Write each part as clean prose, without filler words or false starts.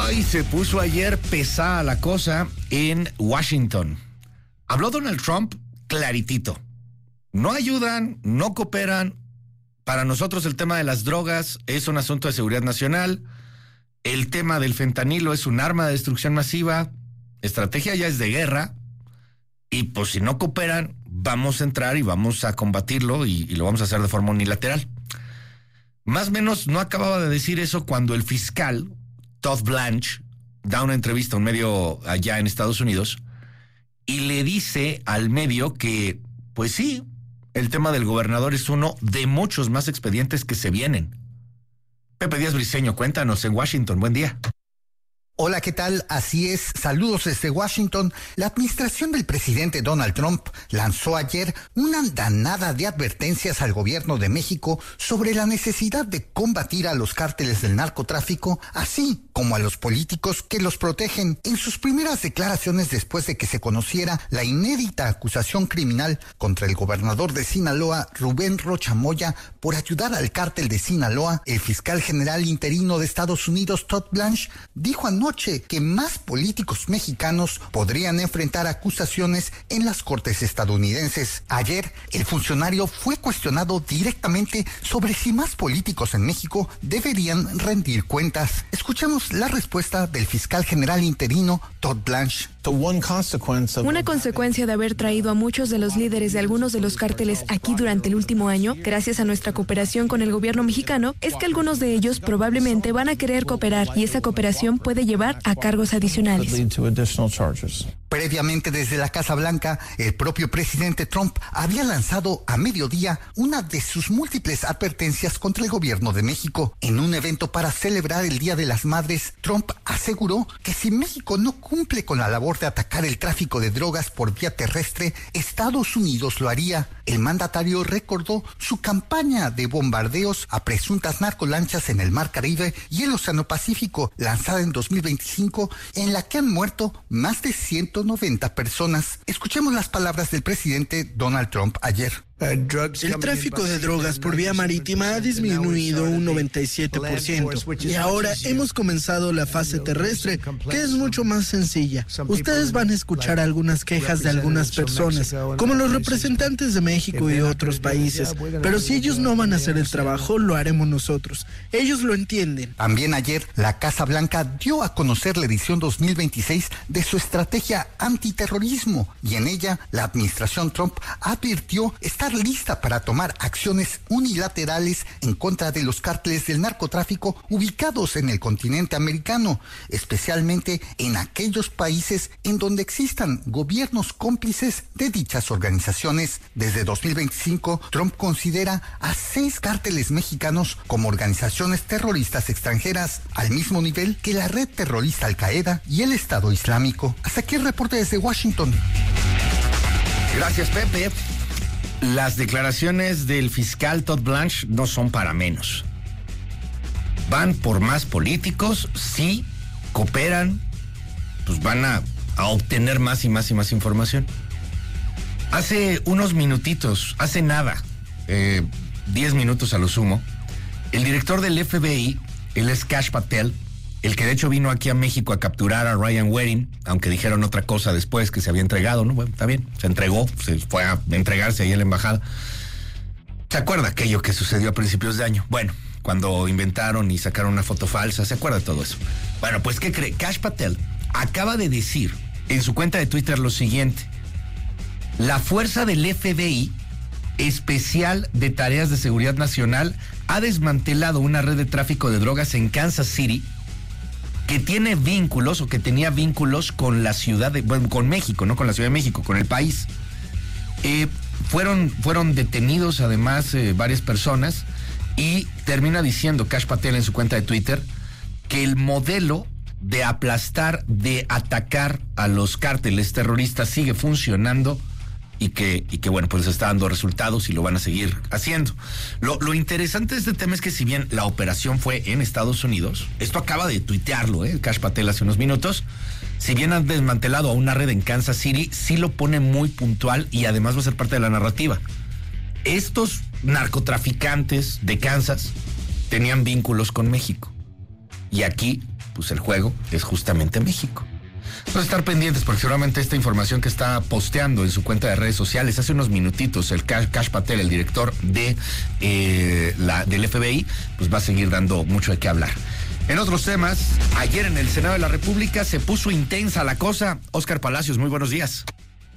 Ay, se puso ayer pesada la cosa en Washington. Habló Donald Trump claritito. No ayudan, no cooperan. Para nosotros el tema de las drogas es un asunto de seguridad nacional. El tema del fentanilo es un arma de destrucción masiva. Estrategia ya es de guerra. Y pues si no cooperan, vamos a entrar y vamos a combatirlo y lo vamos a hacer de forma unilateral. Más o menos no acababa de decir eso cuando el fiscal Todd Blanche da una entrevista a un medio allá en Estados Unidos y le dice al medio que, pues sí, el tema del gobernador es uno de muchos más expedientes que se vienen. Pepe Díaz Briceño, cuéntanos en Washington. Buen día. Hola, ¿qué tal? Así es, saludos desde Washington. La administración del presidente Donald Trump lanzó ayer una andanada de advertencias al gobierno de México sobre la necesidad de combatir a los cárteles del narcotráfico, así como a los políticos que los protegen. En sus primeras declaraciones después de que se conociera la inédita acusación criminal contra el gobernador de Sinaloa, Rubén Rocha Moya, por ayudar al cártel de Sinaloa, el fiscal general interino de Estados Unidos, Todd Blanche, dijo anoche que más políticos mexicanos podrían enfrentar acusaciones en las cortes estadounidenses. Ayer, el funcionario fue cuestionado directamente sobre si más políticos en México deberían rendir cuentas. Escuchemos la respuesta del fiscal general interino, Todd Blanche. Una consecuencia de haber traído a muchos de los líderes de algunos de los cárteles aquí durante el último año, gracias a nuestra cooperación con el gobierno mexicano, es que algunos de ellos probablemente van a querer cooperar y esa cooperación puede llevar a cargos adicionales. Previamente, desde la Casa Blanca, el propio presidente Trump había lanzado a mediodía una de sus múltiples advertencias contra el gobierno de México. En un evento para celebrar el Día de las Madres, Trump aseguró que si México no cumple con la labor de atacar el tráfico de drogas por vía terrestre, Estados Unidos lo haría. El mandatario recordó su campaña de bombardeos a presuntas narcolanchas en el Mar Caribe y el Océano Pacífico, lanzada en 2025, en la que han muerto más de 190 personas. Escuchemos las palabras del presidente Donald Trump ayer. El tráfico de drogas por vía marítima ha disminuido un 97% y ahora hemos comenzado la fase terrestre, que es mucho más sencilla. Ustedes van a escuchar algunas quejas de algunas personas, como los representantes de México y otros países, pero si ellos no van a hacer el trabajo, lo haremos nosotros. Ellos lo entienden. También ayer, la Casa Blanca dio a conocer la edición 2026 de su estrategia antiterrorismo y en ella la administración Trump advirtió estar lista para tomar acciones unilaterales en contra de los cárteles del narcotráfico ubicados en el continente americano, especialmente en aquellos países en donde existan gobiernos cómplices de dichas organizaciones. Desde 2025, Trump considera a 6 cárteles mexicanos como organizaciones terroristas extranjeras, al mismo nivel que la red terrorista Al-Qaeda y el Estado Islámico. Hasta aquí el reporte desde Washington. Gracias, Pepe. Las declaraciones del fiscal Todd Blanche no son para menos. Van por más políticos, sí, cooperan, pues van a obtener más y más y más información. Hace unos minutitos, hace nada, 10 minutos a lo sumo, el director del FBI, él es Kash Patel, el que de hecho vino aquí a México a capturar a Ryan Waring, aunque dijeron otra cosa después, que se había entregado, ¿no? Bueno, está bien, se entregó, se fue a entregarse ahí en la embajada. ¿Se acuerda aquello que sucedió a principios de año? Bueno, cuando inventaron y sacaron una foto falsa, ¿se acuerda de todo eso? Bueno, pues, ¿qué cree? Kash Patel acaba de decir en su cuenta de Twitter lo siguiente: la fuerza del FBI, especial de tareas de seguridad nacional, ha desmantelado una red de tráfico de drogas en Kansas City que tiene vínculos o que tenía vínculos con la ciudad de, bueno, con México, no con la Ciudad de México, con el país. Fueron detenidos además varias personas y termina diciendo Kash Patel en su cuenta de Twitter que el modelo de aplastar, de atacar a los cárteles terroristas sigue funcionando y que bueno, pues está dando resultados y lo van a seguir haciendo. Lo interesante de este tema es que si bien la operación fue en Estados Unidos, esto acaba de tuitearlo, Kash Patel hace unos minutos, si bien han desmantelado a una red en Kansas City, sí lo pone muy puntual y además va a ser parte de la narrativa. Estos narcotraficantes de Kansas tenían vínculos con México y aquí pues el juego es justamente México. Vamos a estar pendientes porque seguramente esta información que está posteando en su cuenta de redes sociales hace unos minutitos el Kash Patel, el director de del FBI, pues va a seguir dando mucho de qué hablar. En otros temas, ayer en el Senado de la República se puso intensa la cosa. Óscar Palacios, muy buenos días.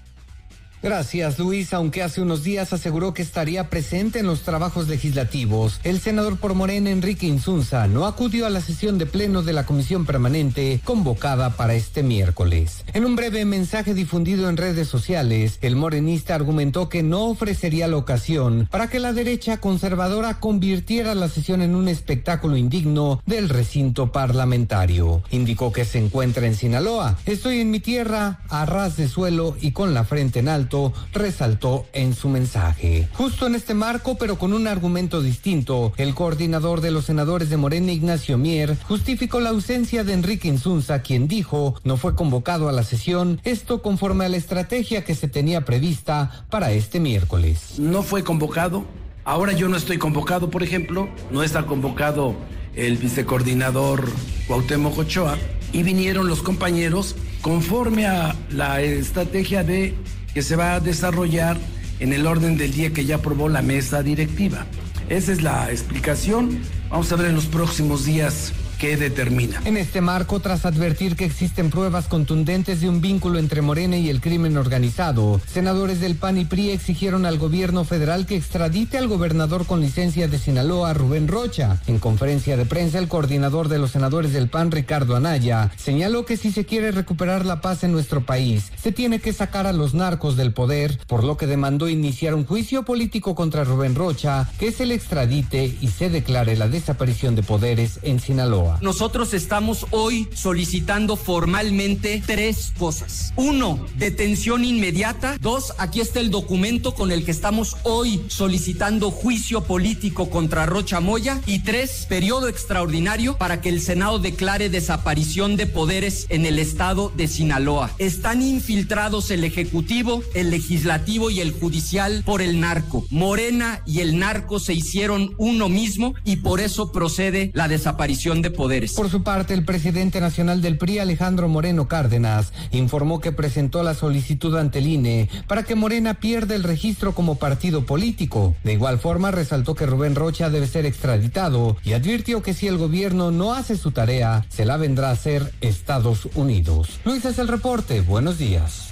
Gracias, Luis. Aunque hace unos días aseguró que estaría presente en los trabajos legislativos, el senador por Morena, Enrique Insunza, no acudió a la sesión de pleno de la Comisión Permanente convocada para este miércoles. En un breve mensaje difundido en redes sociales, el morenista argumentó que no ofrecería la ocasión para que la derecha conservadora convirtiera la sesión en un espectáculo indigno del recinto parlamentario. Indicó que se encuentra en Sinaloa. Estoy en mi tierra, a ras de suelo y con la frente en alto, resaltó en su mensaje. Justo en este marco, pero con un argumento distinto, el coordinador de los senadores de Morena, Ignacio Mier, justificó la ausencia de Enrique Insunza, quien dijo no fue convocado a la sesión, esto conforme a la estrategia que se tenía prevista para este miércoles. No fue convocado, ahora yo no estoy convocado, por ejemplo, no está convocado el vicecoordinador Cuauhtémoc Ochoa, y vinieron los compañeros conforme a la estrategia que se va a desarrollar en el orden del día que ya aprobó la mesa directiva. Esa es la explicación. Vamos a ver en los próximos días qué determina. En este marco, tras advertir que existen pruebas contundentes de un vínculo entre Morena y el crimen organizado, senadores del PAN y PRI exigieron al gobierno federal que extradite al gobernador con licencia de Sinaloa, Rubén Rocha. En conferencia de prensa, el coordinador de los senadores del PAN, Ricardo Anaya, señaló que si se quiere recuperar la paz en nuestro país, se tiene que sacar a los narcos del poder, por lo que demandó iniciar un juicio político contra Rubén Rocha, que se le extradite y se declare la desaparición de poderes en Sinaloa. Nosotros estamos hoy solicitando formalmente 3 cosas. 1, detención inmediata. 2, aquí está el documento con el que estamos hoy solicitando juicio político contra Rocha Moya. Y 3, periodo extraordinario para que el Senado declare desaparición de poderes en el estado de Sinaloa. Están infiltrados el Ejecutivo, el Legislativo y el Judicial por el narco. Morena y el narco se hicieron uno mismo y por eso procede la desaparición de poderes. Por su parte, el presidente nacional del PRI, Alejandro Moreno Cárdenas, informó que presentó la solicitud ante el INE para que Morena pierda el registro como partido político. De igual forma, resaltó que Rubén Rocha debe ser extraditado y advirtió que si el gobierno no hace su tarea, se la vendrá a hacer Estados Unidos. Luis, es el reporte. Buenos días.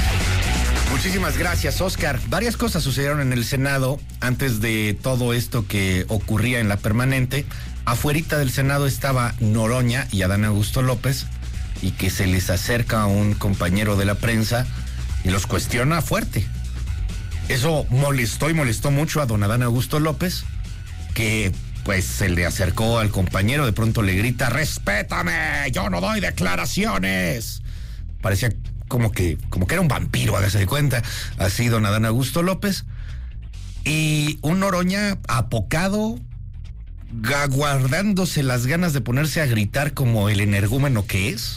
Muchísimas gracias, Óscar. Varias cosas sucedieron en el Senado antes de todo esto que ocurría en la permanente. Afuerita del Senado estaba Noroña y Adán Augusto López, y que se les acerca a un compañero de la prensa y los cuestiona fuerte. Eso molestó mucho a don Adán Augusto López, que pues se le acercó al compañero, de pronto le grita: ¡respétame! ¡Yo no doy declaraciones! Parecía como que era un vampiro, hágase de cuenta, así don Adán Augusto López. Y un Noroña apocado, guardándose las ganas de ponerse a gritar como el energúmeno que es.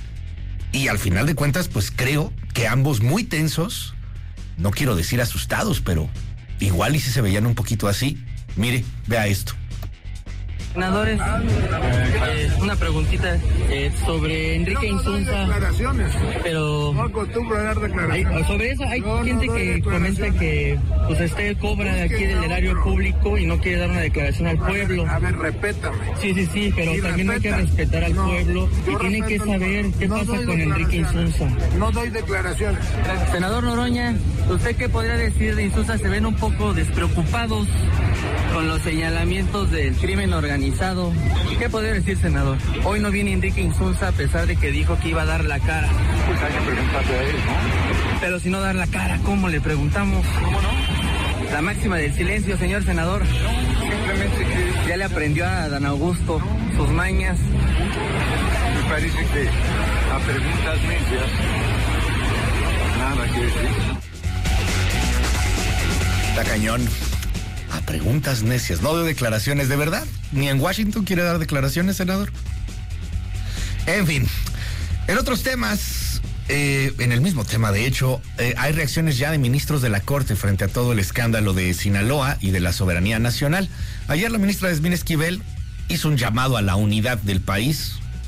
Y al final de cuentas, pues creo que ambos muy tensos, no quiero decir asustados, pero igual y si se veían un poquito así. Mire, vea esto. Senadores, una preguntita sobre Enrique Insunza, pero no acostumbro a dar declaraciones. Sobre eso hay gente que comenta que pues usted cobra aquí del erario público y no quiere dar una declaración al pueblo. A ver, respétame. Sí, pero también hay que respetar al pueblo y tiene que saber qué pasa con Enrique Insunza. No doy declaraciones. Senador Noroña, ¿usted qué podría decir de Insunza? Se ven un poco despreocupados con los señalamientos del crimen organizado. ¿Qué podría decir, senador? Hoy no viene Enrique Insunza a pesar de que dijo que iba a dar la cara. Pues hay que preguntarle a él, ¿no? Pero si no dar la cara, ¿cómo le preguntamos? ¿Cómo no? La máxima del silencio, señor senador. Simplemente que Ya le aprendió a Dan Augusto sus mañas. me parece que a preguntas necias nada que decir. Está cañón. A preguntas necias, no de declaraciones, ¿de verdad? ¿Ni en Washington quiere dar declaraciones, senador? En fin, en otros temas, en el mismo tema, de hecho, hay reacciones ya de ministros de la Corte frente a todo el escándalo de Sinaloa y de la soberanía nacional. Ayer la ministra Yasmín Esquivel hizo un llamado a la unidad del país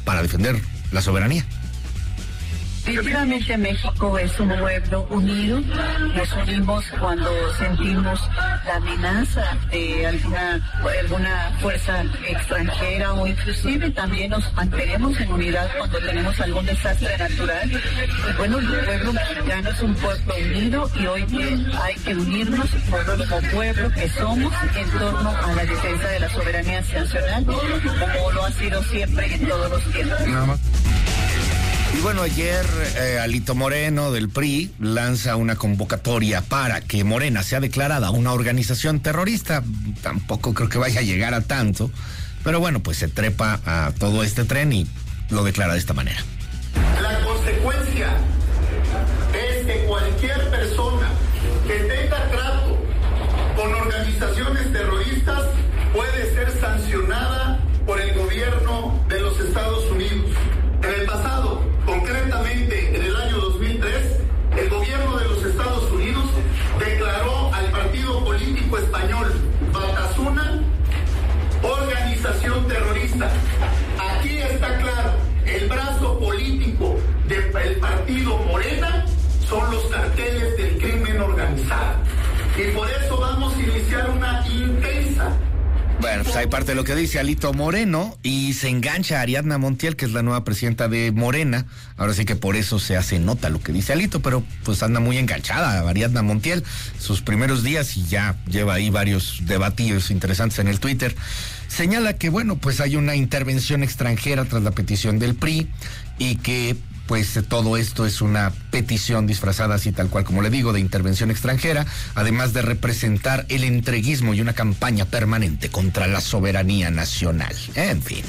para defender la soberanía. Definitivamente México es un pueblo unido. Nos unimos cuando sentimos la amenaza de alguna fuerza extranjera, o inclusive también nos mantenemos en unidad cuando tenemos algún desastre natural. Y bueno, el pueblo mexicano es un pueblo unido, y hoy hay que unirnos como pueblo que somos en torno a la defensa de la soberanía nacional, como lo ha sido siempre en todos los tiempos. Y bueno, ayer Alito Moreno del PRI lanza una convocatoria para que Morena sea declarada una organización terrorista. Tampoco creo que vaya a llegar a tanto, pero bueno, pues se trepa a todo este tren y lo declara de esta manera. La consecuencia es que cualquier persona que tenga trato con organizaciones terroristas puede ser sancionada por el gobierno de los Estados Unidos. En el pasado, concretamente en el año 2003, el gobierno de los Estados Unidos declaró al partido político español Batasuna organización terrorista. Aquí está claro, el brazo político del partido Morena son los carteles del crimen organizado. Y por eso vamos a iniciar una intensa. Bueno, pues hay parte de lo que dice Alito Moreno, y se engancha a Ariadna Montiel, que es la nueva presidenta de Morena. Ahora sí que por eso se hace nota lo que dice Alito, pero pues anda muy enganchada a Ariadna Montiel sus primeros días, y ya lleva ahí varios debatillos interesantes en el Twitter. Señala que, bueno, pues hay una intervención extranjera tras la petición del PRI, y que pues todo esto es una petición disfrazada, así tal cual como le digo, de intervención extranjera, además de representar el entreguismo y una campaña permanente contra la soberanía nacional. En fin.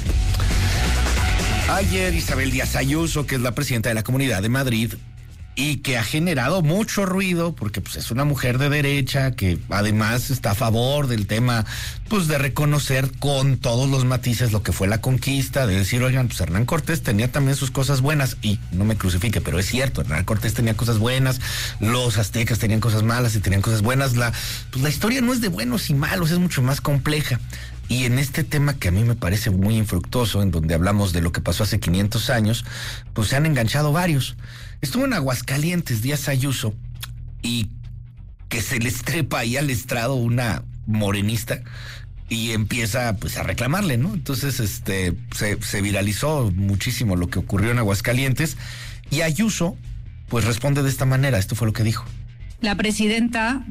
Ayer Isabel Díaz Ayuso, que es la presidenta de la Comunidad de Madrid, y que ha generado mucho ruido porque pues es una mujer de derecha que además está a favor del tema pues de reconocer con todos los matices lo que fue la conquista, de decir, oigan, pues Hernán Cortés tenía también sus cosas buenas, y no me crucifique, pero es cierto, Hernán Cortés tenía cosas buenas, los aztecas tenían cosas malas y tenían cosas buenas. La historia no es de buenos y malos, es mucho más compleja. Y en este tema que a mí me parece muy infructuoso, en donde hablamos de lo que pasó hace 500 años, pues se han enganchado varios. Estuvo en Aguascalientes Díaz Ayuso, y que se les trepa ahí al estrado una morenista y empieza pues a reclamarle, ¿no? Entonces se viralizó muchísimo lo que ocurrió en Aguascalientes, y Ayuso pues responde de esta manera. Esto fue lo que dijo. La presidenta,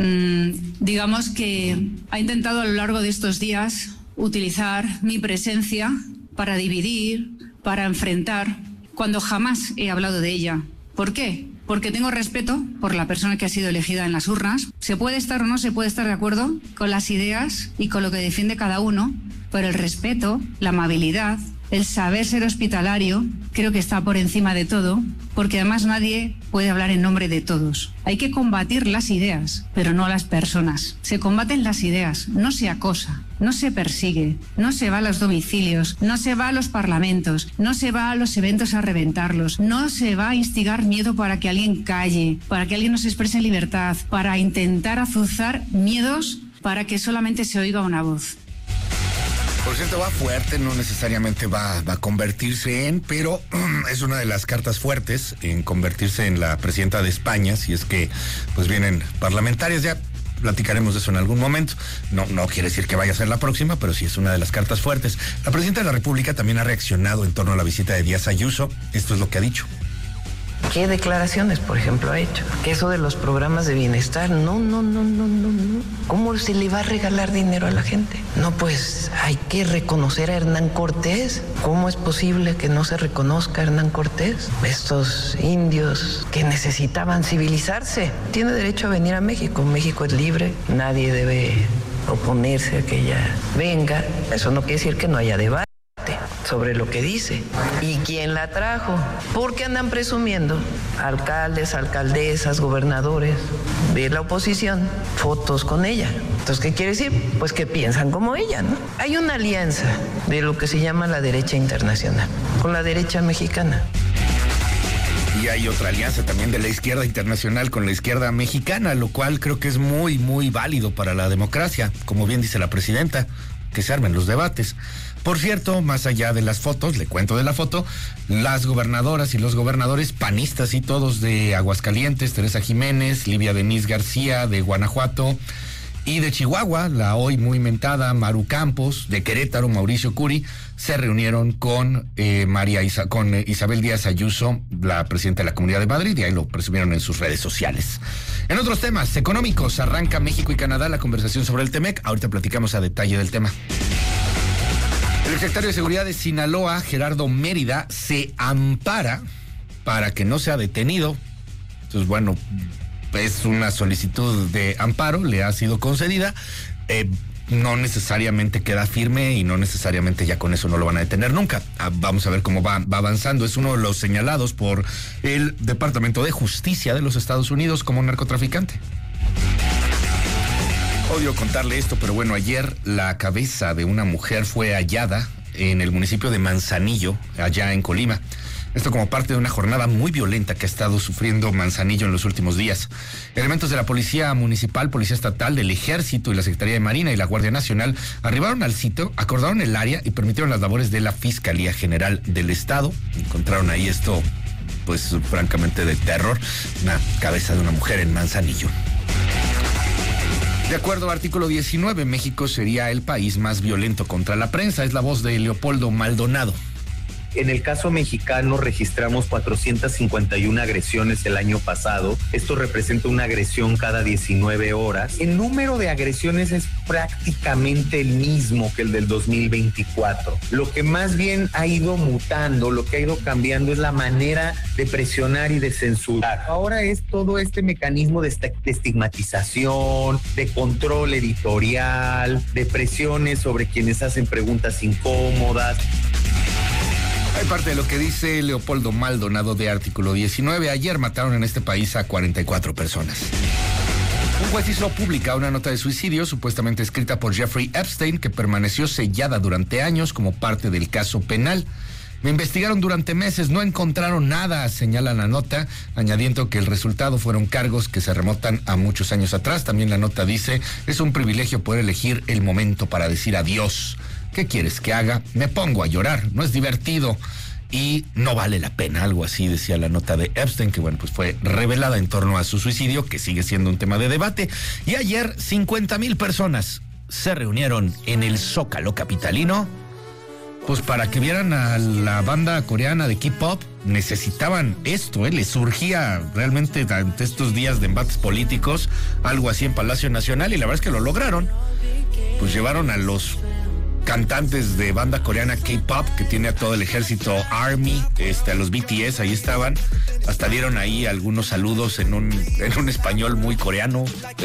digamos que ha intentado a lo largo de estos días utilizar mi presencia para dividir, para enfrentar, cuando jamás he hablado de ella. ¿Por qué? Porque tengo respeto por la persona que ha sido elegida en las urnas. Se puede estar o no se puede estar de acuerdo con las ideas y con lo que defiende cada uno, pero el respeto, la amabilidad, el saber ser hospitalario, creo que está por encima de todo, porque además nadie puede hablar en nombre de todos. Hay que combatir las ideas, pero no las personas. Se combaten las ideas, no se acosa, no se persigue, no se va a los domicilios, no se va a los parlamentos, no se va a los eventos a reventarlos, no se va a instigar miedo para que alguien calle, para que alguien no se exprese en libertad, para intentar azuzar miedos para que solamente se oiga una voz. Por cierto, va fuerte, no necesariamente va a convertirse en, pero es una de las cartas fuertes en convertirse en la presidenta de España, si es que pues vienen parlamentarias. Ya platicaremos de eso en algún momento. No quiere decir que vaya a ser la próxima, pero sí es una de las cartas fuertes. La presidenta de la República también ha reaccionado en torno a la visita de Díaz Ayuso. Esto es lo que ha dicho. ¿Qué declaraciones, por ejemplo, ha hecho? Que eso de los programas de bienestar, no. ¿Cómo se le va a regalar dinero a la gente? No, pues hay que reconocer a Hernán Cortés. ¿Cómo es posible que no se reconozca a Hernán Cortés? Estos indios que necesitaban civilizarse. Tiene derecho a venir a México. México es libre, nadie debe oponerse a que ella venga. Eso no quiere decir que no haya debate sobre lo que dice y quién la trajo, porque andan presumiendo alcaldes, alcaldesas, gobernadores de la oposición, fotos con ella. Entonces, ¿qué quiere decir? Pues que piensan como ella, ¿no? Hay una alianza de lo que se llama la derecha internacional con la derecha mexicana. Y hay otra alianza también de la izquierda internacional con la izquierda mexicana, lo cual creo que es muy, muy válido para la democracia, como bien dice la presidenta, que se armen los debates. Por cierto, más allá de las fotos, le cuento de la foto, las gobernadoras y los gobernadores panistas y todos de Aguascalientes, Teresa Jiménez, Livia Denise García de Guanajuato y de Chihuahua, la hoy muy mentada Maru Campos, de Querétaro, Mauricio Curi, se reunieron con Isabel Díaz Ayuso, la presidenta de la Comunidad de Madrid, y ahí lo presumieron en sus redes sociales. En otros temas económicos, arranca México y Canadá la conversación sobre el TEMEC. Ahorita platicamos a detalle del tema. El secretario de Seguridad de Sinaloa, Gerardo Mérida, se ampara para que no sea detenido. Entonces, bueno, es una solicitud de amparo, le ha sido concedida. No necesariamente queda firme y no necesariamente ya con eso no lo van a detener nunca. Vamos a ver cómo va avanzando. Es uno de los señalados por el Departamento de Justicia de los Estados Unidos como narcotraficante. Odio contarle esto, pero bueno, ayer la cabeza de una mujer fue hallada en el municipio de Manzanillo, allá en Colima. Esto como parte de una jornada muy violenta que ha estado sufriendo Manzanillo en los últimos días. Elementos de la Policía Municipal, Policía Estatal, del Ejército y la Secretaría de Marina y la Guardia Nacional arribaron al sitio, acordaron el área y permitieron las labores de la Fiscalía General del Estado. Encontraron ahí esto, pues francamente de terror, una cabeza de una mujer en Manzanillo. De acuerdo al artículo 19, México sería el país más violento contra la prensa. Es la voz de Leopoldo Maldonado. En el caso mexicano registramos 451 agresiones el año pasado. Esto representa una agresión cada 19 horas. El número de agresiones es prácticamente el mismo que el del 2024. Lo que más bien ha ido mutando, lo que ha ido cambiando es la manera de presionar y de censurar. Ahora es todo este mecanismo de estigmatización, de control editorial, de presiones sobre quienes hacen preguntas incómodas. Hay parte de lo que dice Leopoldo Maldonado de artículo 19. Ayer mataron en este país a 44 personas. Un juez hizo pública una nota de suicidio supuestamente escrita por Jeffrey Epstein, que permaneció sellada durante años como parte del caso penal. Me investigaron durante meses, no encontraron nada, señala la nota, añadiendo que el resultado fueron cargos que se remontan a muchos años atrás. También la nota dice, es un privilegio poder elegir el momento para decir adiós. ¿Qué quieres que haga? Me pongo a llorar, no es divertido y no vale la pena, algo así decía la nota de Epstein, que bueno, pues fue revelada en torno a su suicidio, que sigue siendo un tema de debate. Y ayer 50,000 personas se reunieron en el Zócalo capitalino, pues para que vieran a la banda coreana de K-pop. Necesitaban esto, les surgía realmente ante estos días de embates políticos, algo así en Palacio Nacional, y la verdad es que lo lograron. Pues llevaron a los cantantes de banda coreana K-pop, que tiene a todo el ejército Army, a los BTS, ahí estaban, hasta dieron ahí algunos saludos en un español muy coreano.